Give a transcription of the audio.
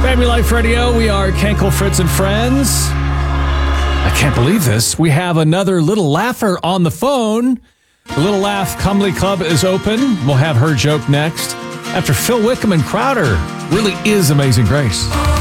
Family Life Radio, we are Kenkel, Fritz, and Friends. I can't believe this. We have another Little Laugher on the phone. The Little Laugh Comedy Club is open. We'll have her joke next after Phil Wickham and Crowder. Really is Amazing Grace.